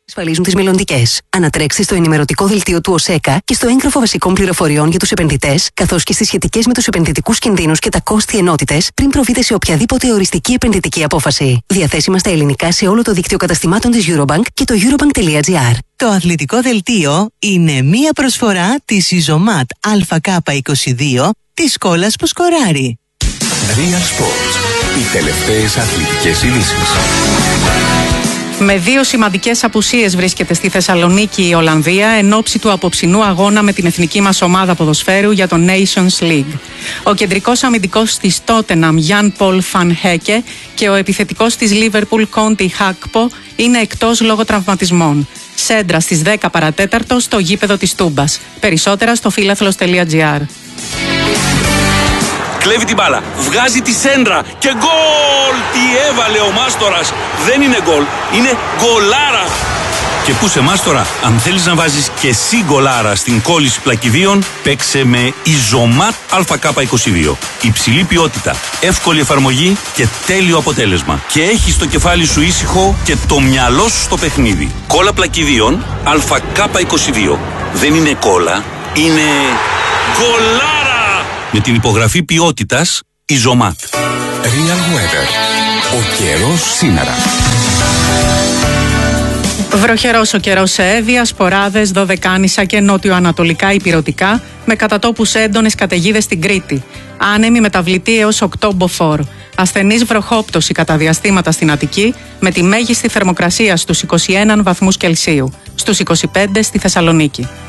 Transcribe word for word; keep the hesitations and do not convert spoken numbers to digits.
Ασφαλίζουν τις μελλοντικές. Ανατρέξτε στο ενημερωτικό δελτίο του ΟΣΕΚΑ και στο έγγραφο βασικών πληροφοριών για τους επενδυτές, καθώς και στις σχετικές με τους επενδυτικούς κινδύνους και τα κόστη ενότητες, πριν προβείτε σε οποιαδήποτε οριστική επενδυτική απόφαση. Διαθέσιμα στα ελληνικά σε όλο το δίκτυο καταστημάτων της Eurobank και το eurobank τελεία gr. Το αθλητικό δελτίο είναι μία προσφορά της Ιζωμάτ Α Κ είκοσι δύο της κόλλας που σκοράρει. Real Sports. Οι τελευταίες αθλητικές ειδήσεις. Με δύο σημαντικές απουσίες βρίσκεται στη Θεσσαλονίκη η Ολλανδία εν ώψη του απόψινού αγώνα με την εθνική μας ομάδα ποδοσφαίρου για το Nations League. Ο κεντρικός αμυντικός της Tottenham Jan Paul Van Hecke και ο επιθετικός της Liverpool Conti Gakpo είναι εκτός λόγω τραυματισμών. Σέντρα στις δέκα παρατέταρτο στο γήπεδο της Τούμπας. Περισσότερα στο φίλαθλος τελεία gr. Κλέβει την μπάλα, βγάζει τη σέντρα και γκολ! Τι έβαλε ο Μάστορας! Δεν είναι γκολ, είναι γκολάρα! Και πού σε Μάστορα, αν θέλεις να βάζεις και εσύ γκολάρα στην κόλληση πλακιδίων, παίξε με Ιζωμάτ Α Κ είκοσι δύο. Υψηλή ποιότητα, εύκολη εφαρμογή και τέλειο αποτέλεσμα. Και έχεις το κεφάλι σου ήσυχο και το μυαλό σου στο παιχνίδι. Κόλλα πλακιδίων Α Κ είκοσι δύο. Δεν είναι κόλλα, είναι γκολάρα! Με την υπογραφή ποιότητας Ιζωμάτ. Real Weather. Ο καιρός σήμερα. Βροχερός ο καιρός σε Εύβοια, Σποράδες, Δωδεκάνησα και νότιο-ανατολικά ηπειρωτικά, με κατατόπους έντονες καταιγίδες στην Κρήτη. Άνεμη μεταβλητή έως οκτώ μποφόρ. Ασθενής βροχόπτωση κατά διαστήματα στην Αττική, με τη μέγιστη θερμοκρασία στους είκοσι ένα βαθμούς Κελσίου, στους είκοσι πέντε στη Θεσσαλονίκη.